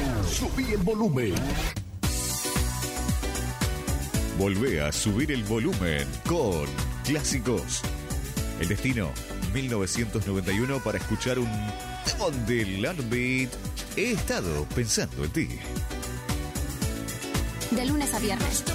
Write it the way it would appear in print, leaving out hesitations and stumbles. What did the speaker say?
Subí el volumen. Volvé a subir el volumen con Clásicos. El destino, 1991, para escuchar un temón de Landbeat. He estado pensando en ti. De lunes a viernes,